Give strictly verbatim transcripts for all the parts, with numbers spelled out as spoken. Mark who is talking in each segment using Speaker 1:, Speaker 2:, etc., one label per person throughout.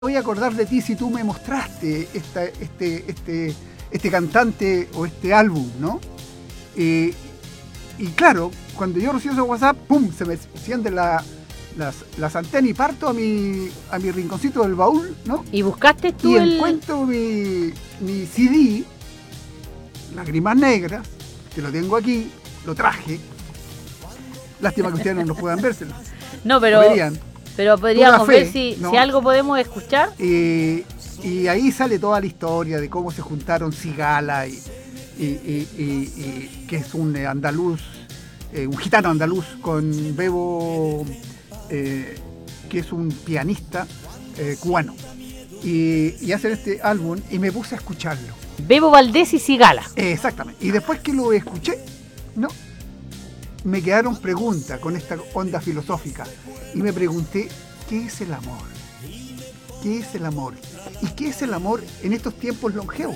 Speaker 1: voy a acordar de ti si tú me mostraste esta, este, este, este cantante o este álbum, ¿no? Eh, y claro, cuando yo recibo ese WhatsApp, ¡pum!, se me encienden la, las, las antenas y parto a mi, a mi rinconcito del baúl, ¿no?
Speaker 2: Y buscaste tú
Speaker 1: y
Speaker 2: el...
Speaker 1: encuentro mi, mi C D, Lágrimas Negras, que lo tengo aquí, lo traje. Lástima que ustedes no lo puedan vérselo.
Speaker 2: No, pero...
Speaker 1: Podrían.
Speaker 2: Pero podríamos
Speaker 1: Fe,
Speaker 2: ver si,
Speaker 1: ¿no?
Speaker 2: si algo podemos escuchar.
Speaker 1: Eh, y ahí sale toda la historia de cómo se juntaron Cigala y, y, y, y, y que es un andaluz, eh, un gitano andaluz, con Bebo, eh, que es un pianista eh, cubano. Y, y hacen este álbum y me puse a escucharlo.
Speaker 2: Bebo Valdés y Cigala.
Speaker 1: Eh, exactamente. Y después que lo escuché, no, me quedaron preguntas con esta onda filosófica. Y me pregunté, ¿qué es el amor? ¿Qué es el amor? ¿Y qué es el amor en estos tiempos longevos?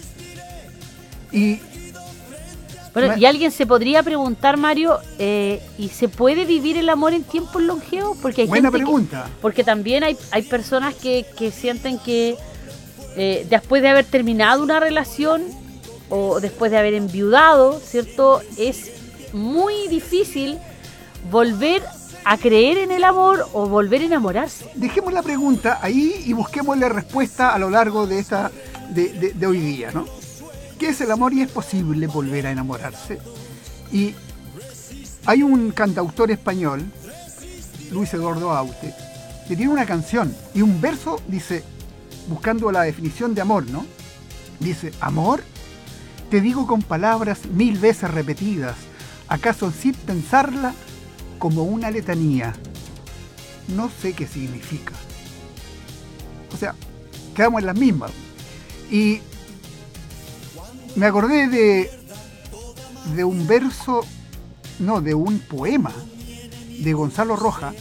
Speaker 1: Y
Speaker 2: Bueno,
Speaker 1: me...
Speaker 2: y alguien se podría preguntar, Mario, eh, ¿y se puede vivir el amor en tiempos longevos? Porque hay
Speaker 1: buena
Speaker 2: gente
Speaker 1: pregunta.
Speaker 2: Que, porque también hay, hay personas que, que sienten que eh, después de haber terminado una relación o después de haber enviudado, ¿cierto? Es muy difícil volver a creer en el amor o volver a enamorarse.
Speaker 1: Dejemos la pregunta ahí y busquémosle respuesta a lo largo de esta de, de, de hoy día, ¿no? ¿Qué es el amor y es posible volver a enamorarse? Y hay un cantautor español, Luis Eduardo Aute, que tiene una canción y un verso dice, buscando la definición de amor, ¿no? Dice, amor, te digo con palabras mil veces repetidas, acaso sin pensarla, como una letanía, no sé qué significa. O sea, quedamos en las mismas. Y me acordé de, de un verso, no, de un poema de Gonzalo Rojas,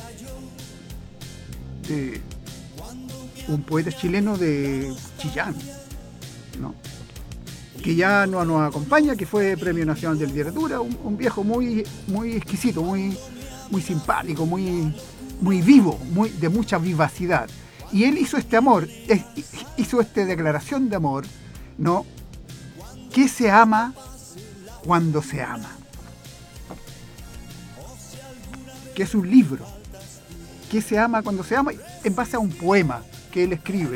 Speaker 1: de un poeta chileno de Chillán, ¿no? Que ya no nos acompaña, que fue Premio Nacional de Literatura, un, un viejo muy, muy exquisito, muy, muy simpático, muy, muy vivo, muy, de mucha vivacidad. Y él hizo este amor, hizo esta declaración de amor, ¿no? Que se ama cuando se ama. Que es un libro. Que se ama cuando se ama, en base a un poema que él escribe.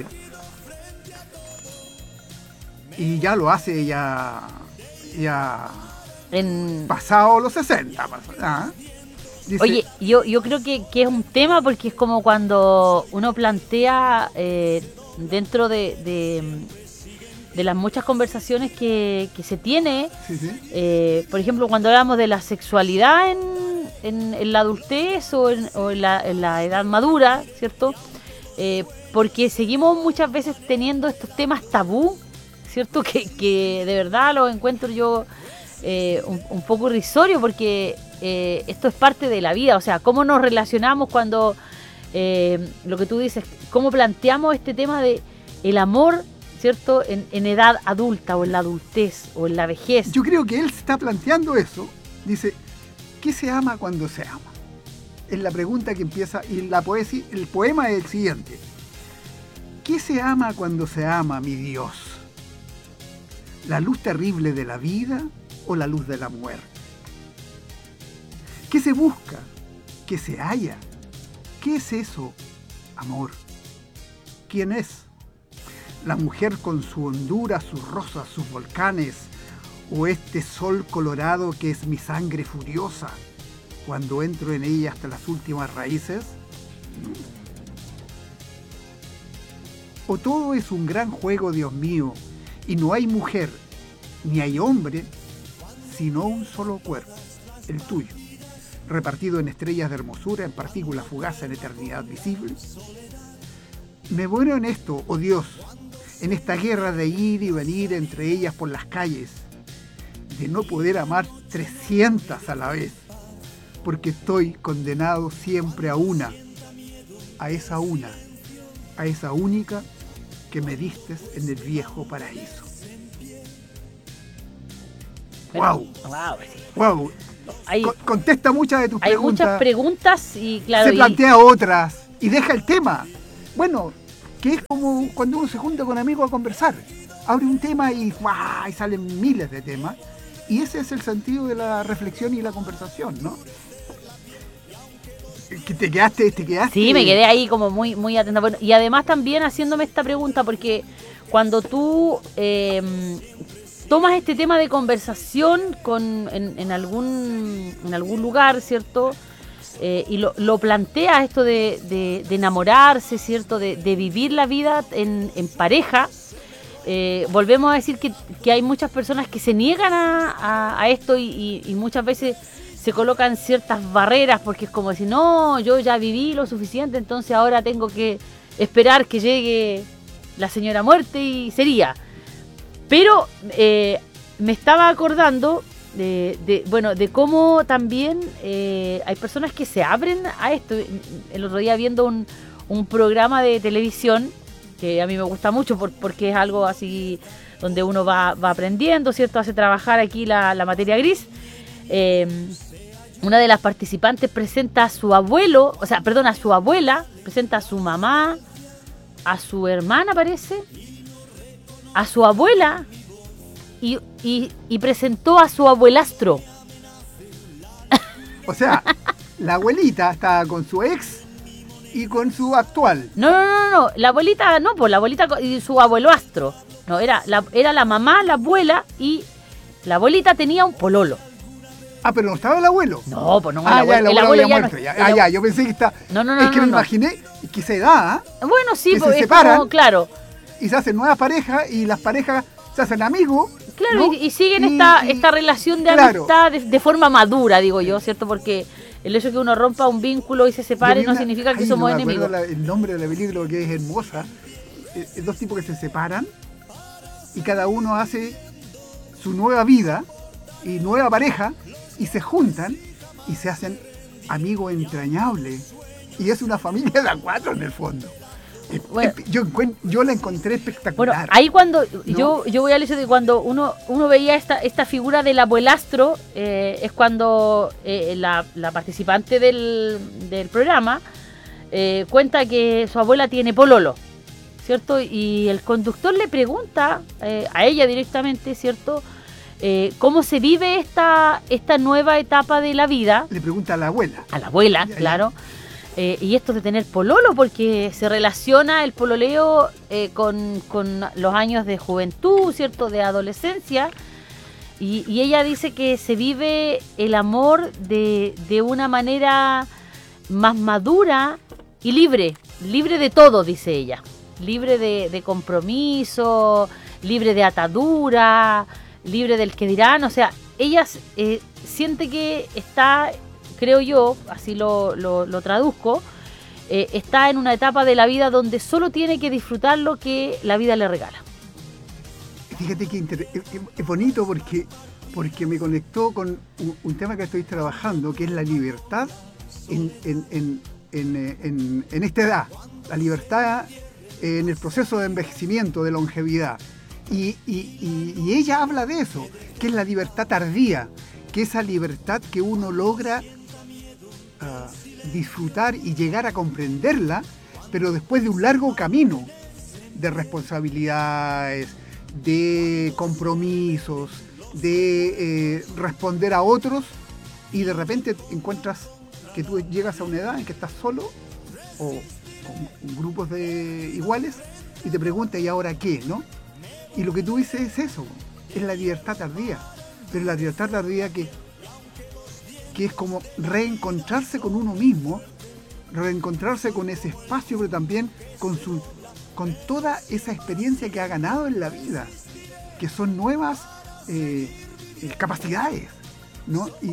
Speaker 1: Y ya lo hace ya, ya
Speaker 2: En...
Speaker 1: pasado los sesenta. ¿Ah? Dice,
Speaker 2: Oye, yo, yo creo que, que es un tema porque es como cuando uno plantea eh, dentro de, de, de las muchas conversaciones que, que se tiene,
Speaker 1: sí, sí.
Speaker 2: Eh, por ejemplo, cuando hablamos de la sexualidad en, en, en la adultez o en, o en, la, en la edad madura, ¿cierto? Eh, porque seguimos muchas veces teniendo estos temas tabú, ¿cierto? Que, que de verdad los encuentro yo eh, un, un poco irrisorio porque eh, esto es parte de la vida. O sea, cómo nos relacionamos cuando, eh, lo que tú dices, cómo planteamos este tema de el amor, ¿cierto? En, en edad adulta o en la adultez o en la vejez.
Speaker 1: Yo creo que él se está planteando eso. Dice, ¿qué se ama cuando se ama? Es la pregunta que empieza, y la poesía, el poema es el siguiente. ¿Qué se ama cuando se ama, mi Dios? ¿La luz terrible de la vida o la luz de la muerte? ¿Qué se busca? ¿Qué se halla? ¿Qué es eso, amor? ¿Quién es? ¿La mujer con su hondura, sus rosas, sus volcanes? ¿O este sol colorado que es mi sangre furiosa cuando entro en ella hasta las últimas raíces? ¿O todo es un gran juego, Dios mío, y no hay mujer, ni hay hombre, sino un solo cuerpo, el tuyo, repartido en estrellas de hermosura, en partículas fugaces, en eternidad visible? Me muero en esto, oh Dios, en esta guerra de ir y venir entre ellas por las calles, de no poder amar trescientas a la vez, porque estoy condenado siempre a una, a esa una, a esa única que me diste en el viejo paraíso. ¡Wow!
Speaker 2: ¡Wow! Sí.
Speaker 1: ¡Wow!
Speaker 2: Hay,
Speaker 1: Con, contesta muchas de tus preguntas.
Speaker 2: Hay muchas preguntas y claro...
Speaker 1: Se plantea
Speaker 2: y...
Speaker 1: otras y deja el tema. Bueno, que es como cuando uno se junta con amigos a conversar. Abre un tema y, ¡guau!, y salen miles de temas. Y ese es el sentido de la reflexión y la conversación, ¿no? ¿Que te quedaste, te quedaste?
Speaker 2: Sí, me quedé ahí como muy, muy atenta. Bueno, y además también haciéndome esta pregunta, porque cuando tú eh, tomas este tema de conversación con, en, en, algún, en algún lugar, ¿cierto? Eh, y lo, lo planteas esto de, de, de enamorarse, ¿cierto? De, de vivir la vida en, en pareja. Eh, volvemos a decir que, que hay muchas personas que se niegan a, a, a esto y, y, y muchas veces se colocan ciertas barreras porque es como decir, no, yo ya viví lo suficiente, entonces ahora tengo que esperar que llegue la señora muerte y sería. Pero eh, me estaba acordando de, de bueno de cómo también eh, hay personas que se abren a esto. El otro día viendo un, un programa de televisión que a mí me gusta mucho por, porque es algo así donde uno va, va aprendiendo, ¿cierto? Hace trabajar aquí la, la materia gris. Eh, una de las participantes presenta a su abuelo, o sea, perdón, a su abuela, presenta a su mamá, a su hermana, parece, a su abuela y, y, y presentó a su abuelastro.
Speaker 1: O sea, la abuelita está con su ex y con su actual.
Speaker 2: No, no, no, no, la abuelita, no, pues la abuelita y su abueloastro. No, era la, era la mamá, la abuela y la abuelita tenía un pololo.
Speaker 1: Ah, pero no estaba el abuelo.
Speaker 2: No, pues no,
Speaker 1: ah,
Speaker 2: el abuelo,
Speaker 1: ya, el
Speaker 2: el
Speaker 1: abuelo
Speaker 2: abuelo
Speaker 1: había
Speaker 2: ya
Speaker 1: muerto.
Speaker 2: no,
Speaker 1: Ya.
Speaker 2: el
Speaker 1: Ah,
Speaker 2: abuelo.
Speaker 1: ya, yo pensé que está...
Speaker 2: No, no, no,
Speaker 1: es que
Speaker 2: no,
Speaker 1: me
Speaker 2: no.
Speaker 1: imaginé que se da, ¿eh?
Speaker 2: Bueno, sí,
Speaker 1: que
Speaker 2: pues
Speaker 1: se
Speaker 2: es
Speaker 1: separan,
Speaker 2: como, claro.
Speaker 1: Y se hacen nuevas parejas y las parejas se hacen amigos.
Speaker 2: Claro,
Speaker 1: ¿no?
Speaker 2: y, y siguen
Speaker 1: y,
Speaker 2: esta,
Speaker 1: y,
Speaker 2: esta relación de
Speaker 1: claro.
Speaker 2: amistad de, de forma madura, digo yo, ¿cierto? Porque el hecho de que uno rompa un vínculo y se separe no
Speaker 1: una,
Speaker 2: significa que
Speaker 1: ay,
Speaker 2: somos
Speaker 1: no me
Speaker 2: enemigos.
Speaker 1: La, el nombre de la película, que es hermosa. Eh, dos tipos que se separan y cada uno hace su nueva vida y nueva pareja y se juntan y se hacen amigos entrañables. Y es una familia de a cuatro en el fondo. Bueno, yo, yo la encontré espectacular.
Speaker 2: Bueno, ahí cuando
Speaker 1: ¿no?
Speaker 2: yo, yo voy al hecho de que cuando uno, uno veía esta, esta figura del abuelastro, eh, es cuando eh, la, la participante del, del programa eh, cuenta que su abuela tiene pololo, ¿cierto? Y el conductor le pregunta eh, a ella directamente, ¿cierto? Eh, ¿Cómo se vive esta, esta nueva etapa de la vida?
Speaker 1: Le pregunta a la abuela.
Speaker 2: A la abuela, ya, claro. Ya. Eh, y esto de tener pololo, porque se relaciona el pololeo eh, con, con los años de juventud, ¿cierto? De adolescencia. Y, y ella dice que se vive el amor de, de una manera más madura y libre. Libre de todo, dice ella. Libre de, de compromiso, libre de atadura, libre del que dirán. O sea, ella eh, siente que está... creo yo, así lo, lo, lo traduzco, eh, está en una etapa de la vida donde solo tiene que disfrutar lo que la vida le regala.
Speaker 1: Fíjate que inter- es, es bonito porque, porque me conectó con un, un tema que estoy trabajando, que es la libertad en, en, en, en, en, en esta edad, la libertad en el proceso de envejecimiento, de longevidad. Y, y, y, y ella habla de eso, que es la libertad tardía, que esa libertad que uno logra Uh, disfrutar y llegar a comprenderla, pero después de un largo camino de responsabilidades, de compromisos, de eh, responder a otros, y de repente encuentras que tú llegas a una edad en que estás solo o con grupos de iguales y te preguntas, ¿y ahora qué? ¿no? Y lo que tú dices es eso, es la libertad tardía, pero la libertad tardía que que es como reencontrarse con uno mismo, reencontrarse con ese espacio, pero también con su, con toda esa experiencia que ha ganado en la vida, que son nuevas eh, capacidades, ¿no? Y,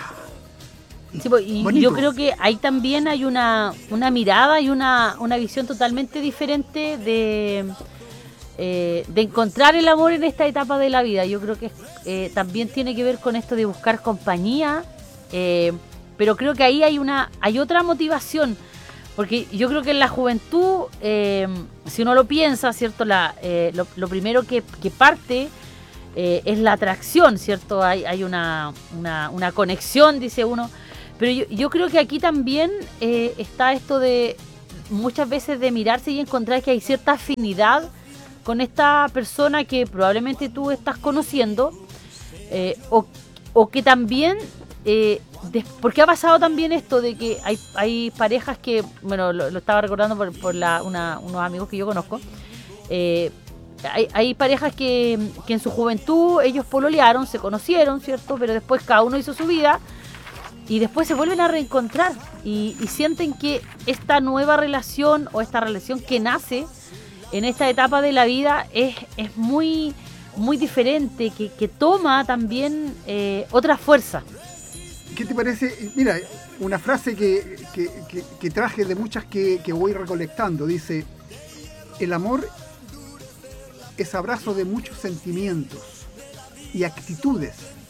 Speaker 2: sí, pues, y yo creo que ahí también hay una, una mirada y una, una visión totalmente diferente de, eh, de encontrar el amor en esta etapa de la vida. Yo creo que eh, también tiene que ver con esto de buscar compañía. Eh, pero creo que ahí hay una hay otra motivación, porque yo creo que en la juventud, eh, si uno lo piensa, ¿cierto? La, eh, lo, lo primero que, que parte eh, es la atracción, ¿cierto? Hay, hay una, una, una conexión, dice uno, pero yo, yo creo que aquí también eh, está esto de, muchas veces de mirarse y encontrar que hay cierta afinidad con esta persona que probablemente tú estás conociendo, eh, o, o que también, eh, de, porque ha pasado también esto de que hay, hay parejas que, bueno, lo, lo estaba recordando por, por la, una, unos amigos que yo conozco, eh, hay, hay parejas que, que en su juventud ellos pololearon, se conocieron, ¿cierto? Pero después cada uno hizo su vida y después se vuelven a reencontrar y, y sienten que esta nueva relación o esta relación que nace en esta etapa de la vida es, es muy, muy diferente, que, que toma también eh, otra fuerza.
Speaker 1: ¿Qué te parece? Mira, una frase que, que, que, que traje de muchas que, que voy recolectando, dice: el amor es abrazo de muchos sentimientos y actitudes,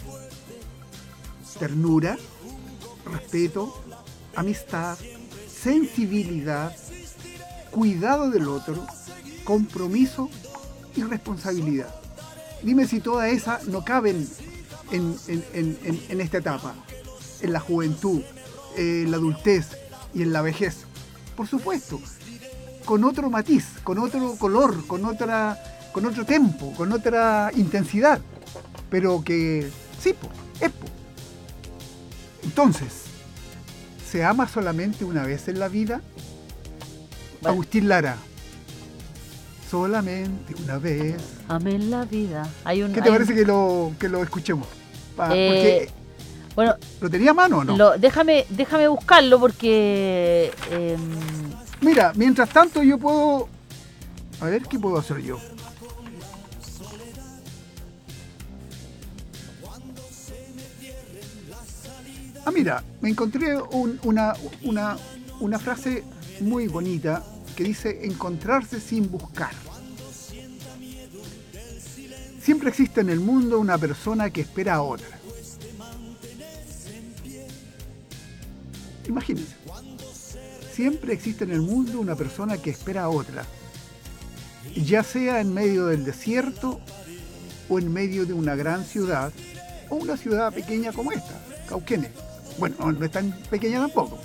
Speaker 1: ternura, respeto, amistad, sensibilidad, cuidado del otro, compromiso y responsabilidad. Dime si todas esas no caben en, en, en, en esta etapa, en la juventud, en la adultez y en la vejez. Por supuesto, con otro matiz, con otro color, con otra, con otro tempo, con otra intensidad, pero que sí, po, es po. Entonces, ¿se ama solamente una vez en la vida? Bueno. Agustín Lara. Solamente una vez.
Speaker 2: Amé en la vida. Hay un,
Speaker 1: ¿Qué te
Speaker 2: hay
Speaker 1: parece
Speaker 2: un...
Speaker 1: que lo, que lo escuchemos? Pa,
Speaker 2: eh,
Speaker 1: porque,
Speaker 2: bueno,
Speaker 1: ¿lo tenía a mano o no?
Speaker 2: Lo, déjame, déjame buscarlo porque... Eh,
Speaker 1: Mira, mientras tanto yo puedo... A ver, ¿qué puedo hacer yo? Ah, mira, me encontré un, una, una, una frase muy bonita que dice: encontrarse sin buscar. Siempre existe en el mundo una persona que espera a otra. Imagínense. Siempre existe en el mundo una persona que espera a otra, ya sea en medio del desierto o en medio de una gran ciudad o una ciudad pequeña como esta, Cauquenes. Bueno, no, no es tan pequeña tampoco.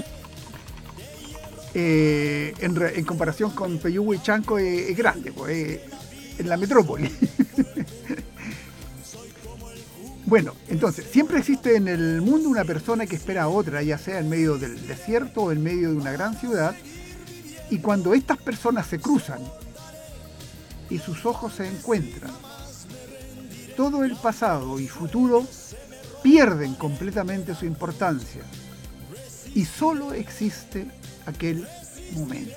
Speaker 1: Eh, en, re, en comparación con Peyúgue y Chanco es, es grande, pues, es, en la metrópoli. Bueno, entonces, siempre existe en el mundo una persona que espera a otra, ya sea en medio del desierto o en medio de una gran ciudad, y cuando estas personas se cruzan y sus ojos se encuentran, todo el pasado y futuro pierden completamente su importancia y solo existe aquel momento.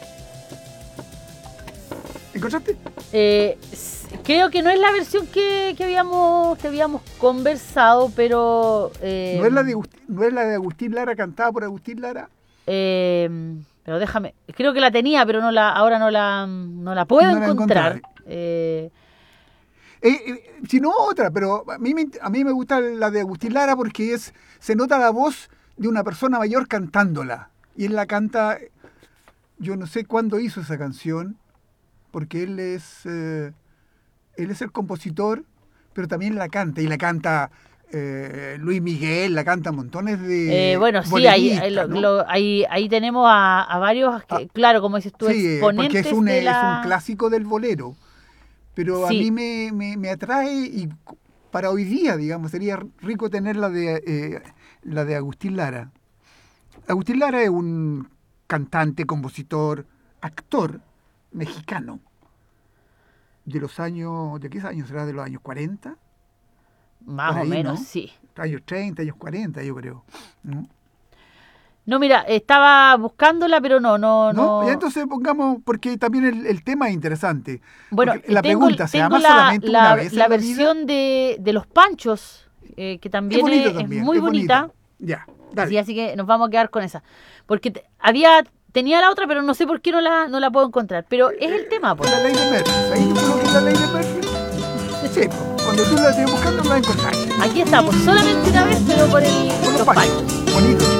Speaker 1: ¿Encontraste?
Speaker 2: Eh, creo que no es la versión que, que, habíamos, que habíamos conversado, pero... Eh,
Speaker 1: ¿No es la de, ¿No es la de Agustín Lara, cantada por Agustín Lara?
Speaker 2: Eh, pero déjame, creo que la tenía, pero no la, ahora no la, no la puedo no encontrar. La eh,
Speaker 1: eh, eh, si no, otra, pero a mí, me, a mí me gusta la de Agustín Lara porque es, se nota la voz de una persona mayor cantándola. Y él la canta, yo no sé cuándo hizo esa canción, porque él es, eh, él es el compositor, pero también la canta, y la canta eh, Luis Miguel, la canta montones de
Speaker 2: eh, bueno, sí, ahí, ahí, lo, ¿no? lo, ahí, ahí tenemos a, a varios, que, ah, claro, como dices tú,
Speaker 1: sí,
Speaker 2: exponentes
Speaker 1: porque es un,
Speaker 2: de la...
Speaker 1: es un clásico del bolero, pero sí. A mí me, me, me atrae, y para hoy día, digamos, sería rico tener la de, eh, la de Agustín Lara. Agustín Lara es un cantante, compositor, actor mexicano de los años, ¿de qué años será? ¿De los años cuarenta?
Speaker 2: Más ahí, o menos,
Speaker 1: ¿no?
Speaker 2: Sí.
Speaker 1: Años treinta, años cuarenta, yo creo. ¿No?
Speaker 2: No, mira, estaba buscándola, pero no, no, no.
Speaker 1: No, y entonces pongamos, porque también el, el tema es interesante.
Speaker 2: Bueno,
Speaker 1: la
Speaker 2: tengo,
Speaker 1: pregunta, ¿se
Speaker 2: tengo
Speaker 1: ama
Speaker 2: la,
Speaker 1: solamente
Speaker 2: la,
Speaker 1: una vez
Speaker 2: la
Speaker 1: en la
Speaker 2: versión
Speaker 1: vida?
Speaker 2: de, de Los Panchos, eh, que también es, es, también, es muy es bonita.
Speaker 1: bonita. Ya, dale.
Speaker 2: Sí, así que nos vamos a quedar con esa. Porque te, había... Tenía la otra, pero no sé por qué no la, no la puedo encontrar. Pero es el tema, pues.
Speaker 1: La ley de Murphy. Ahí yo creo que la ley de Murphy. Sí, pues, cuando tú la estés buscando, la encontrás.
Speaker 2: Aquí estamos, solamente una vez, pero por el...
Speaker 1: Por los paños. Bonito.